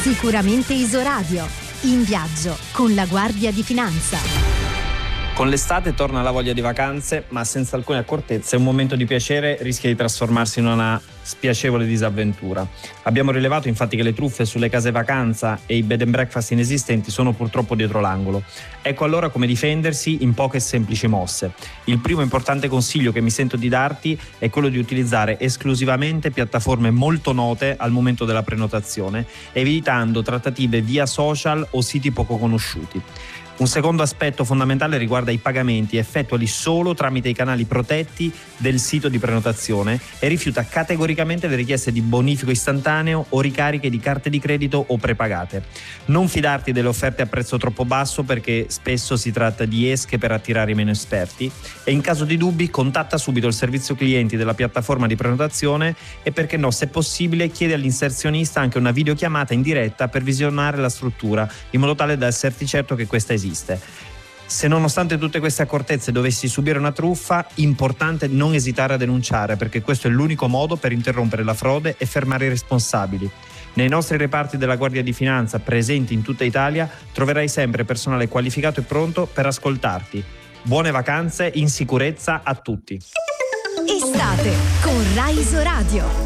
Sicuramente Isoradio. In viaggio con la Guardia di Finanza. Con l'estate torna la voglia di vacanze, ma senza alcune accortezze un momento di piacere rischia di trasformarsi in una spiacevole disavventura. Abbiamo rilevato infatti che le truffe sulle case vacanza e i bed and breakfast inesistenti sono purtroppo dietro l'angolo. Ecco allora come difendersi in poche e semplici mosse. Il primo importante consiglio che mi sento di darti è quello di utilizzare esclusivamente piattaforme molto note al momento della prenotazione, evitando trattative via social o siti poco conosciuti. Un secondo aspetto fondamentale riguarda i pagamenti, effettuali solo tramite i canali protetti del sito di prenotazione e rifiuta categoricamente le richieste di bonifico istantaneo o ricariche di carte di credito o prepagate. Non fidarti delle offerte a prezzo troppo basso perché spesso si tratta di esche per attirare i meno esperti e in caso di dubbi contatta subito il servizio clienti della piattaforma di prenotazione e perché no, se possibile chiedi all'inserzionista anche una videochiamata in diretta per visionare la struttura in modo tale da esserti certo che questa esiste. Se nonostante tutte queste accortezze dovessi subire una truffa, importante non esitare a denunciare perché questo è l'unico modo per interrompere la frode e fermare i responsabili. Nei nostri reparti della Guardia di Finanza presenti in tutta Italia troverai sempre personale qualificato e pronto per ascoltarti. Buone vacanze in sicurezza a tutti. Estate con Rai Isoradio.